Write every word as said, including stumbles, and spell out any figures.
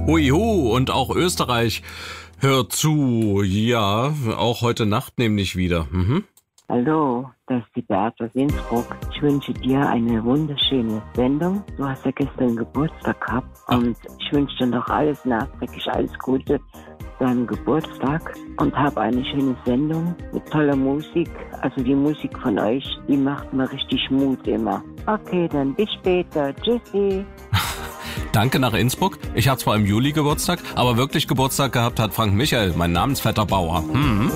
Huihu, und auch Österreich hört zu. Ja, auch heute Nacht nämlich wieder. Mhm. Hallo, das ist die Beate aus Innsbruck. Ich wünsche dir eine wunderschöne Sendung. Du hast ja gestern Geburtstag gehabt und ich wünsche dir noch alles nachträglich, alles Gute zu deinem Geburtstag und habe eine schöne Sendung mit toller Musik. Also die Musik von euch, die macht mir richtig Mut immer. Okay, dann bis später. Tschüssi. Danke nach Innsbruck. Ich habe zwar im Juli Geburtstag, aber wirklich Geburtstag gehabt hat Frank Michael, mein Namensvetter Bauer. Hm.